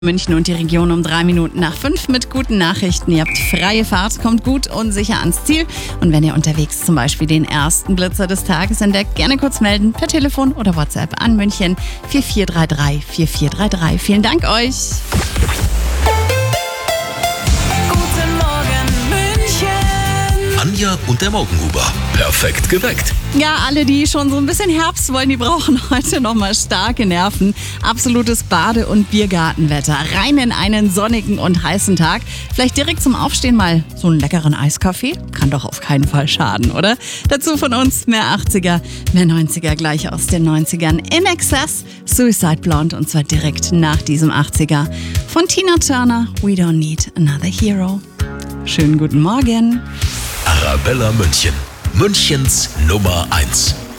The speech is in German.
München und die Region um 3 Minuten nach 5 mit guten Nachrichten. Ihr habt freie Fahrt, kommt gut und sicher ans Ziel. Und wenn ihr unterwegs zum Beispiel den ersten Blitzer des Tages entdeckt, gerne kurz melden per Telefon oder WhatsApp an München 4433 4433. Vielen Dank euch. Guten Morgen, München. Anja und der Morgenhuber. Perfekt geweckt. Ja, alle, die schon so ein bisschen Herbst wollen, die brauchen heute nochmal starke Nerven. Absolutes Bade- und Biergartenwetter. Rein in einen sonnigen und heißen Tag. Vielleicht direkt zum Aufstehen mal so einen leckeren Eiskaffee. Kann doch auf keinen Fall schaden, oder? Dazu von uns mehr 80er, mehr 90er gleich aus den 90ern. In Excess, Suicide Blonde und zwar direkt nach diesem 80er. Von Tina Turner, We Don't Need Another Hero. Schönen guten Morgen. Arabella München. Münchens Nummer 1.